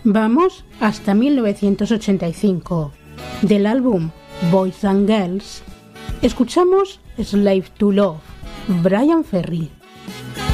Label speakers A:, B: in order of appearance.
A: Vamos hasta 1985. Del álbum Boys and Girls, escuchamos Slave to Love, Bryan Ferry.